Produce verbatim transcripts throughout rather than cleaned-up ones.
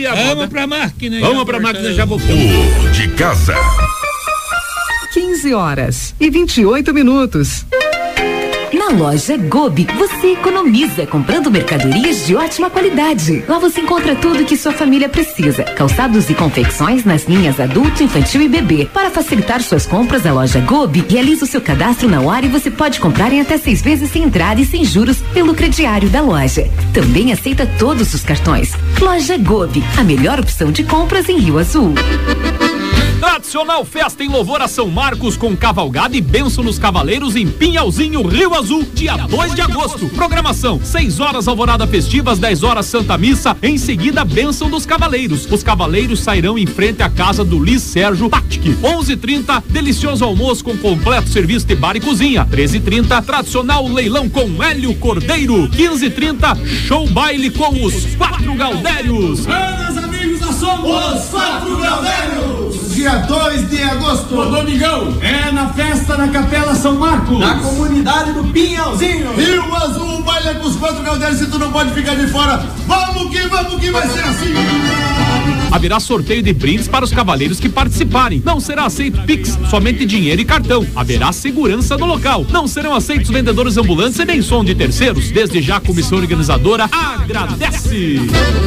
a Vamos moda. pra máquina. Vamos pra máquina, já voltamos. O de casa. quinze horas e vinte e oito minutos. Na loja Gobi, você economiza comprando mercadorias de ótima qualidade. Lá você encontra tudo que sua família precisa. Calçados e confecções nas linhas adulto, infantil e bebê. Para facilitar suas compras, a loja Gobi realiza o seu cadastro na hora e você pode comprar em até seis vezes sem entrada e sem juros pelo crediário da loja. Também aceita todos os cartões. Loja Gobi, a melhor opção de compras em Rio Azul. Tradicional festa em louvor a São Marcos com cavalgada e bênção nos cavaleiros em Pinhalzinho, Rio Azul, dia dois de agosto. Programação: seis horas alvorada festivas, dez horas Santa Missa, em seguida bênção dos cavaleiros. Os cavaleiros sairão em frente à casa do Luiz Sérgio Patic. onze e trinta, delicioso almoço com completo serviço de bar e cozinha. treze e trinta, tradicional leilão com Hélio Cordeiro. quinze e trinta, show baile com os Quatro Gaudérios. Meus amigos, nós somos os Quatro Gaudérios. Dia dois de agosto. O Domingão é na festa na Capela São Marcos, na comunidade do Pinhalzinho, Rio Azul. Baila com os Quatro Gaudérios e tu não pode ficar de fora. Vamos que vamos que vai ser assim. Haverá sorteio de brindes para os cavaleiros que participarem. Não será aceito Pix, somente dinheiro e cartão. Haverá segurança no local. Não serão aceitos vendedores ambulantes e nem som de terceiros. Desde já a comissão organizadora agradece.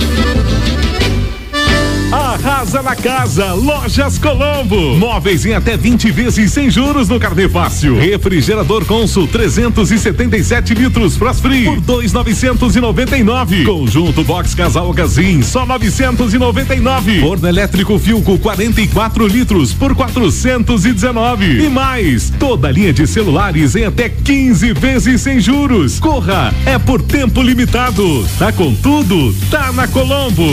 Arrasa na casa, Lojas Colombo. Móveis em até vinte vezes sem juros no carnê fácil. Refrigerador Consul trezentos e setenta e sete litros Frost Free por dois mil novecentos e noventa e nove. Conjunto Box Casal Gazin só novecentos e noventa e nove. Forno elétrico Filco quarenta e quatro litros por quatrocentos e dezenove. E mais, toda a linha de celulares em até quinze vezes sem juros. Corra, é por tempo limitado. Tá com tudo, tá na Colombo.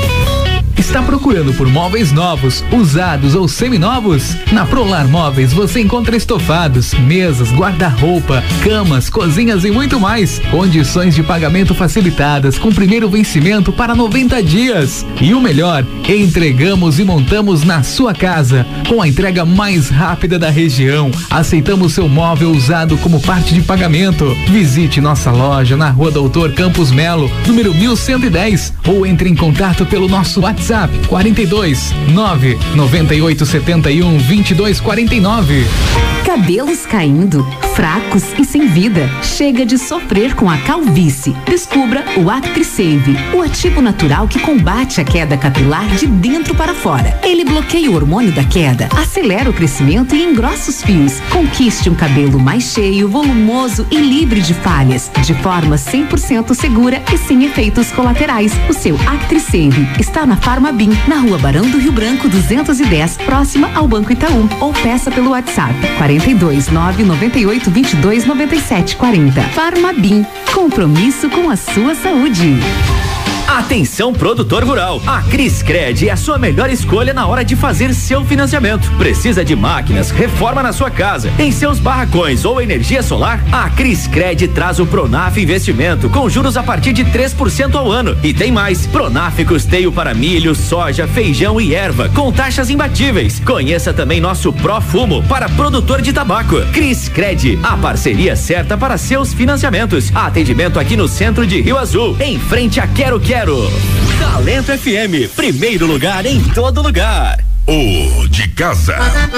Está procurando por móveis novos, usados ou seminovos? Na Prolar Móveis você encontra estofados, mesas, guarda-roupa, camas, cozinhas e muito mais. Condições de pagamento facilitadas com primeiro vencimento para noventa dias. E o melhor, entregamos e montamos na sua casa com a entrega mais rápida da região. Aceitamos seu móvel usado como parte de pagamento. Visite nossa loja na Rua Doutor Campos Melo, número mil cento e dez, ou entre em contato pelo nosso WhatsApp quarenta e dois, nove, noventa e oito, setenta e um, vinte e dois, quarenta e nove. Cabelos caindo, fracos e sem vida. Chega de sofrer com a calvície. Descubra o ActriSave, o ativo natural que combate a queda capilar de dentro para fora. Ele bloqueia o hormônio da queda, acelera o crescimento e engrossa os fios. Conquiste um cabelo mais cheio, volumoso e livre de falhas, de forma cem por cento segura e sem efeitos colaterais. O seu ActriSave está na Farmabim, na Rua Barão do Rio Branco duzentos e dez, próxima ao Banco Itaú, ou peça pelo WhatsApp quarenta e dois, nove, noventa e oito, vinte e dois, noventa e sete, quarenta. Farmabim, compromisso com a sua saúde. Atenção, produtor rural, a Criscred é a sua melhor escolha na hora de fazer seu financiamento. Precisa de máquinas, reforma na sua casa, em seus barracões ou energia solar? A Criscred traz o Pronaf Investimento com juros a partir de três por cento ao ano. E tem mais, Pronaf custeio para milho, soja, feijão e erva, com taxas imbatíveis. Conheça também nosso Profumo para produtor de tabaco. Criscred, a parceria certa para seus financiamentos. Atendimento aqui no centro de Rio Azul, em frente a Quero Quero. Talento F M, primeiro lugar em todo lugar. O de casa.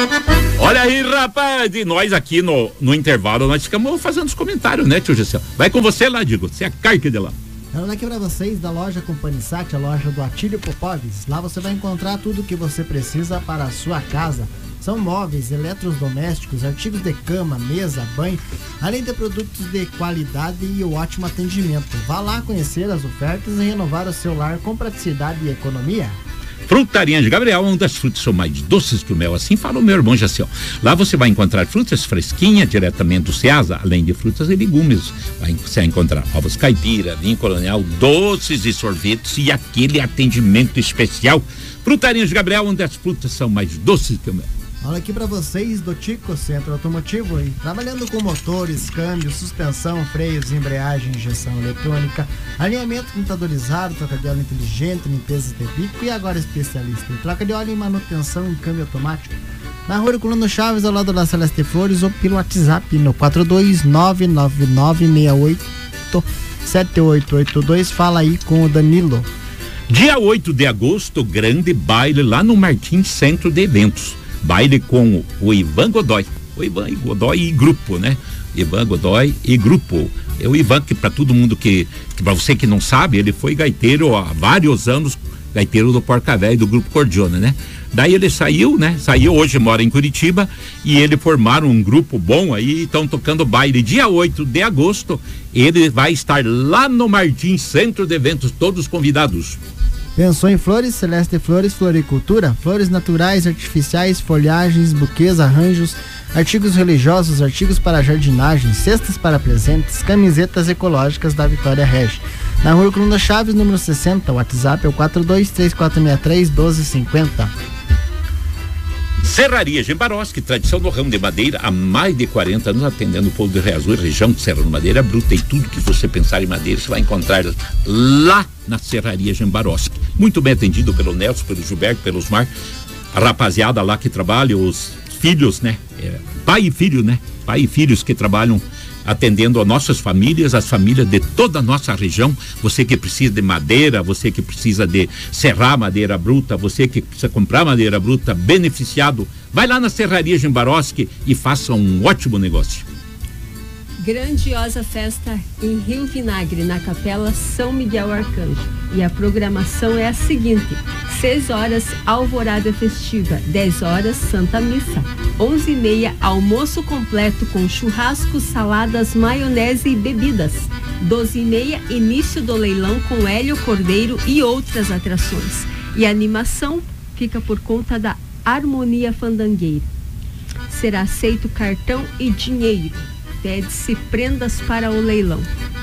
Olha aí, rapaz, e nós aqui no, no intervalo, nós ficamos fazendo os comentários, né, tio Gessel? Vai com você lá, digo, você é a carque de lá. Falando aqui pra vocês da loja Companissat, a loja do Atílio Popoves. Lá você vai encontrar tudo o que você precisa para a sua casa. São móveis, eletrodomésticos, artigos de cama, mesa, banho, além de produtos de qualidade e o ótimo atendimento. Vá lá conhecer as ofertas e renovar o seu lar com praticidade e economia. Frutaria de Gabriel, onde as frutas são mais doces que o mel, assim fala o meu irmão Jacel. Lá você vai encontrar frutas fresquinhas diretamente do Ceasa, além de frutas e legumes. Vai, você vai encontrar ovos caipira, vinho colonial, doces e sorvetes e aquele atendimento especial. Frutaria de Gabriel, onde as frutas são mais doces que o mel. Olha aqui para vocês do Tico Centro Automotivo, aí, trabalhando com motores, câmbio, suspensão, freios, embreagem, injeção eletrônica, alinhamento computadorizado, troca de óleo inteligente, limpeza de bico e agora especialista em troca de óleo e manutenção em câmbio automático. Na Rua Herculano Chaves, ao lado da Celeste Flores, ou pelo WhatsApp no quatro dois nove nove nove seis oito sete oito oito dois. Fala aí com o Danilo. Dia oito de agosto, grande baile lá no Martins Centro de Eventos. Baile com o Ivan Godoy. O Ivan Godoy e grupo, né? Ivan Godoy e grupo. É o Ivan, que para todo mundo que, que para você que não sabe, ele foi gaiteiro há vários anos, gaiteiro do Porca Véia, do grupo Cordiona, né? Daí ele saiu, né? Saiu, hoje mora em Curitiba, e ele formaram um grupo bom aí, estão tocando baile dia oito de agosto. Ele vai estar lá no Martins Centro de Eventos, todos convidados. Pensou em flores? Celeste Flores, floricultura, flores naturais, artificiais, folhagens, buquês, arranjos, artigos religiosos, artigos para jardinagem, cestas para presentes, camisetas ecológicas da Vitória Regi. Na Rua Coluna Chaves, número sessenta, o WhatsApp é o quatro dois três quatro seis três um dois cinco zero. Serraria Gembaroski, tradição no ramo de madeira há mais de quarenta anos, atendendo o povo de Rio Azul, região de Serra do Madeira Bruta, e tudo que você pensar em madeira, você vai encontrar lá na Serraria Gembaroski. Muito bem atendido pelo Nelson, pelo Gilberto, pelo Osmar, a rapaziada lá que trabalha, os filhos, né? É, pai e filho, né? Pai e filhos que trabalham atendendo a nossas famílias, as famílias de toda a nossa região. Você que precisa de madeira, você que precisa de serrar madeira bruta, você que precisa comprar madeira bruta, beneficiado, vai lá na Serraria Gembaroski e faça um ótimo negócio. Grandiosa festa em Rio Vinagre, na Capela São Miguel Arcanjo. E a programação é a seguinte: seis horas, alvorada festiva, dez horas, Santa Missa, onze e meia, almoço completo com churrasco, saladas, maionese e bebidas, doze e meia, início do leilão com Hélio Cordeiro e outras atrações. E a animação fica por conta da Harmonia Fandangueira. Será aceito cartão e dinheiro. Pede-se prendas para o leilão.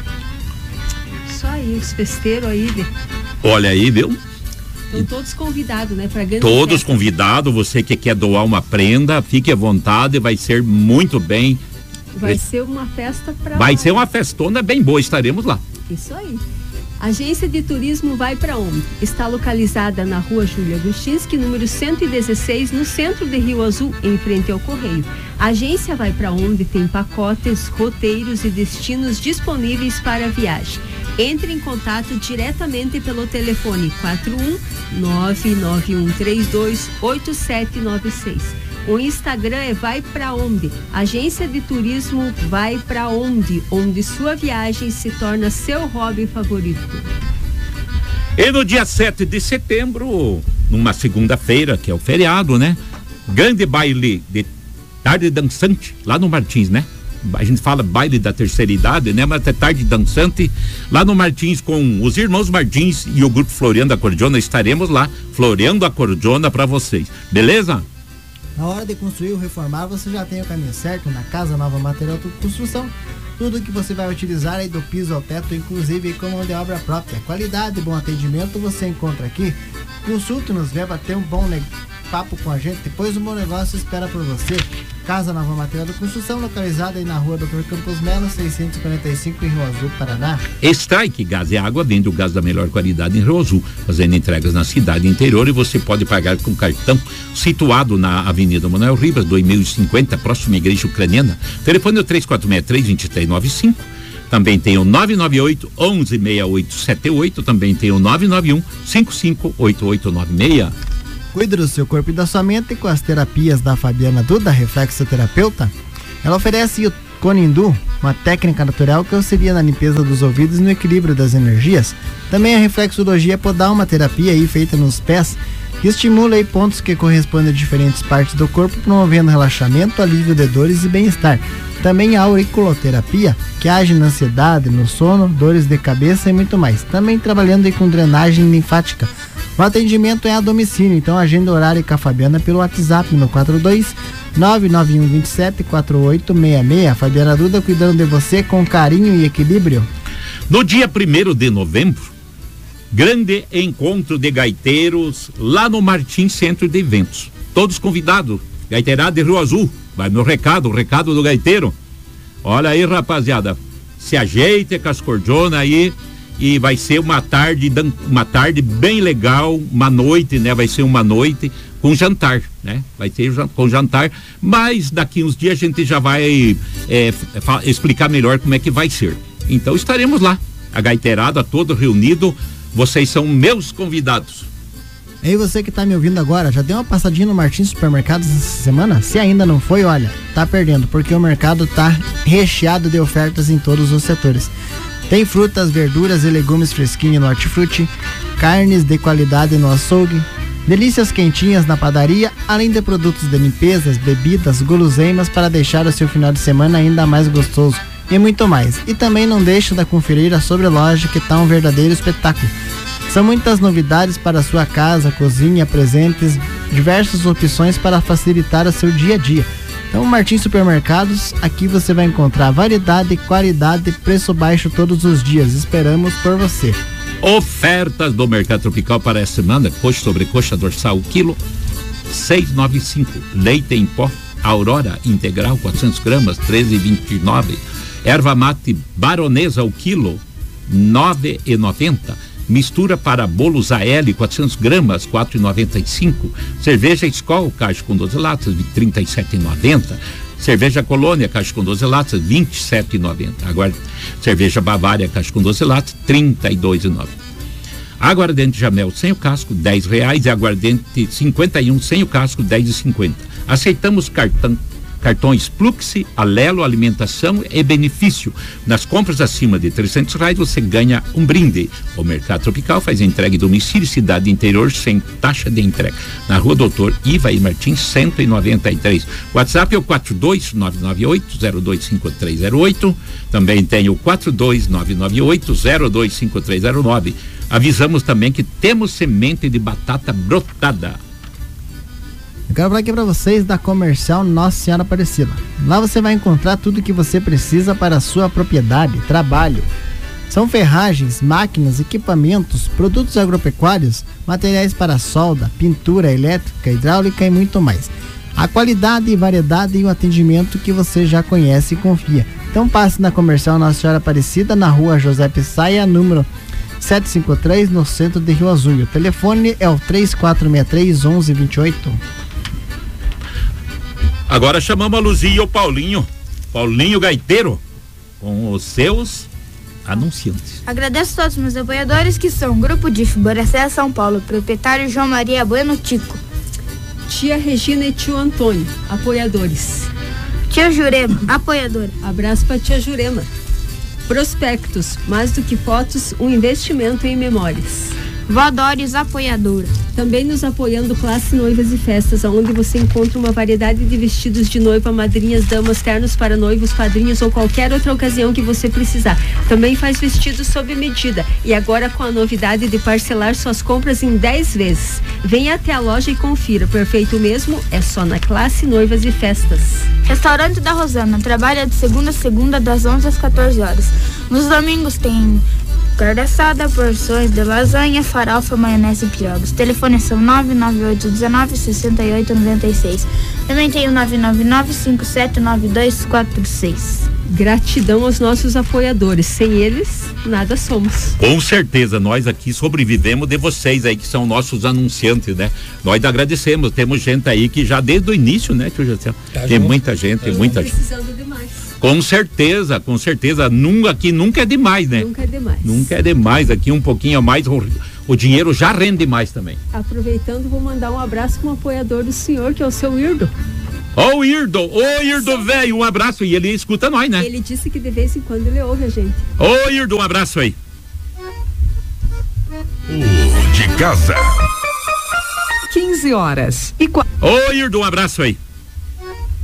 Só aí, os festeiros aí. De... Olha aí, viu? Estão todos convidados, né? Pra grande todos festa. Convidados, você que quer doar uma prenda, fique à vontade, vai ser muito bem. Vai ser uma festa para. Vai ser uma festona bem boa, estaremos lá. Isso aí. Agência de Turismo Vai Pra Onde? Está localizada na Rua Júlia Agustinski, número cento e dezesseis, no centro de Rio Azul, em frente ao Correio. A agência Vai Pra Onde tem pacotes, roteiros e destinos disponíveis para a viagem. Entre em contato diretamente pelo telefone quatro um nove nove um três dois oito sete nove seis. O Instagram é Vai Pra Onde? Agência de Turismo Vai Pra Onde? Onde sua viagem se torna seu hobby favorito. E no dia sete de setembro, numa segunda-feira, que é o feriado, né? Grande baile de tarde dançante, lá no Martins, né? A gente fala baile da terceira idade, né? Mas é tarde dançante, lá no Martins, com os irmãos Martins e o grupo Floreando a Cordiona. Estaremos lá, floreando a cordiona para vocês, beleza? Na hora de construir ou reformar, você já tem o caminho certo na Casa Nova Material de Construção. Tudo que você vai utilizar aí do piso ao teto, inclusive com mão de obra própria. Qualidade e bom atendimento você encontra aqui. Consulte-nos, venha bater um bom papo com a gente, depois o bom negócio espera por você. Casa Nova Material de Construção, localizada aí na Rua doutor Campos Melo, seiscentos e quarenta e cinco, em Rio Azul, Paraná. Strike Gás e Água vende o gás da melhor qualidade em Rio Azul, fazendo entregas na cidade interior, e você pode pagar com cartão, situado na Avenida Manuel Ribas, dois mil e cinquenta, próxima à Igreja Ucraniana. Telefone é o três quatro seis três, dois três nove cinco. Também tem o nove nove oito, onze, seis oito sete oito. Também tem o nove nove um, cinco cinco oito oito nove seis. Cuide do seu corpo e da sua mente com as terapias da Fabiana Duda, reflexoterapeuta. Ela oferece o Conindu, uma técnica natural que auxilia na limpeza dos ouvidos e no equilíbrio das energias. Também a reflexologia podal, uma terapia aí feita nos pés, que estimula aí pontos que correspondem a diferentes partes do corpo, promovendo relaxamento, alívio de dores e bem-estar. Também a auriculoterapia, que age na ansiedade, no sono, dores de cabeça e muito mais. Também trabalhando aí com drenagem linfática. O atendimento é a domicílio, então agenda horário com a Fabiana pelo WhatsApp no quatro dois nove nove um dois sete quatro oito seis seis. Fabiana Duda cuidando de você com carinho e equilíbrio. No dia primeiro de novembro, grande encontro de gaiteiros lá no Martins Centro de Eventos. Todos convidados, gaiteirada de Rio Azul. Vai meu recado, o recado do gaiteiro. Olha aí, rapaziada, se ajeite com as cordionas aí. E vai ser uma tarde, uma tarde bem legal, uma noite, né? Vai ser uma noite com jantar, né? Vai ser com jantar, mas daqui uns dias a gente já vai é, explicar melhor como é que vai ser. Então estaremos lá, a gaiteirada toda reunido vocês são meus convidados. E aí você que tá me ouvindo agora, já deu uma passadinha no Martins Supermercados essa semana? Se ainda não foi, olha, tá perdendo, porque o mercado tá recheado de ofertas em todos os setores. Tem frutas, verduras e legumes fresquinhos no hortifruti, carnes de qualidade no açougue, delícias quentinhas na padaria, além de produtos de limpezas, bebidas, guloseimas para deixar o seu final de semana ainda mais gostoso e muito mais. E também não deixe de conferir a sobreloja, que tá um verdadeiro espetáculo. São muitas novidades para a sua casa, cozinha, presentes, diversas opções para facilitar o seu dia a dia. Então, Martins Supermercados, aqui você vai encontrar variedade, qualidade e preço baixo todos os dias. Esperamos por você. Ofertas do Mercado Tropical para essa semana: coxa sobre coxa dorsal, quilo seis reais e noventa e cinco centavos. Leite em pó Aurora integral quatrocentos gramas, treze reais e vinte e nove centavos. Erva mate baronesa ao quilo, nove reais e noventa centavos. Mistura para bolos A L, quatrocentos gramas, quatro reais e noventa e cinco centavos. Cerveja Skol, caixa com doze latas, de trinta e sete reais e noventa centavos. Cerveja Colônia, caixa com doze latas, vinte e sete reais e noventa centavos. Agora, cerveja Bavária, caixa com doze latas, trinta e dois reais e noventa centavos. Aguardente Jamel sem o casco, dez reais. E aguardente cinquenta e um sem o casco, dez reais e cinquenta centavos. Aceitamos cartão. Cartões Pluxi, Alelo, Alimentação e Benefício. Nas compras acima de trezentos reais você ganha um brinde. O Mercado Tropical faz entrega em domicílio, cidade interior, sem taxa de entrega. Na Rua Doutor Ivaí Martins, cento e noventa e três. WhatsApp é o quatro dois nove nove oito zero dois cinco três zero oito. Também tem o quatro dois nove nove oito zero dois cinco três zero nove. Avisamos também que temos semente de batata brotada. Eu quero falar aqui para vocês da Comercial Nossa Senhora Aparecida. Lá você vai encontrar tudo que você precisa para a sua propriedade, trabalho. São ferragens, máquinas, equipamentos, produtos agropecuários, materiais para solda, pintura elétrica, hidráulica e muito mais. A qualidade e variedade e o atendimento que você já conhece e confia. Então passe na Comercial Nossa Senhora Aparecida, na Rua José Pissaia, número setecentos e cinquenta e três, no centro de Rio Azul. O telefone é o três quatro seis três, onze vinte e oito. Agora chamamos a Luzia e o Paulinho, Paulinho Gaiteiro, com os seus anunciantes. Agradeço a todos os meus apoiadores, que são Grupo D I F, Boracéia, São Paulo, proprietário João Maria Bueno Tico. Tia Regina e tio Antônio, apoiadores. Tia Jurema, apoiadora. Abraço para tia Jurema. Prospectos, mais do que fotos, um investimento em memórias. Vó Dóris, apoiadora. Também nos apoiando Classe Noivas e Festas, onde você encontra uma variedade de vestidos de noiva, madrinhas, damas, ternos para noivos, padrinhos ou qualquer outra ocasião que você precisar. Também faz vestidos sob medida e agora com a novidade de parcelar suas compras em dez vezes. Venha até a loja e confira. Perfeito mesmo é só na Classe Noivas e Festas. Restaurante da Rosana trabalha de segunda a segunda, das onze às quatorze horas. Nos domingos tem carne assada, porções de lasanha, farofa, maionese e piogos. Telefones são nove nove oito um nove, seis oito nove seis. Também tem o nove nove nove, cinco sete nove dois quatro seis. Gratidão aos nossos apoiadores. Sem eles, nada somos. Com certeza, nós aqui sobrevivemos de vocês aí, que são nossos anunciantes, né? Nós agradecemos. Temos gente aí que já desde o início, né, tio José? Tá tem junto. Muita gente, tem muita gente. Precisando demais. Com certeza, com certeza. Nunca, aqui nunca é demais, né? Nunca é demais. Nunca é demais. Aqui um pouquinho a mais, o, o dinheiro já rende mais também. Aproveitando, vou mandar um abraço para um apoiador do senhor, que é o seu Irdo. Ô, oh, Irdo, ô, oh, Irdo, velho, um abraço. E ele escuta nós, né? Ele disse que de vez em quando ele ouve a gente. Ô, oh, Irdo, um abraço aí. O de casa. quinze horas e Ô, oh, Irdo, um abraço aí.